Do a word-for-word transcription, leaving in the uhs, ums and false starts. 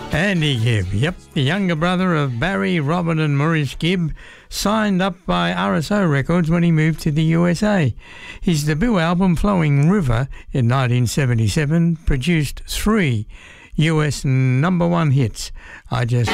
Andy Gibb, yep, the younger brother of Barry, Robert and Maurice Gibb, signed up by R S O Records when he moved to the U S A. His debut album, Flowing River, in nineteen seventy-seven, produced three U S number one hits. I Just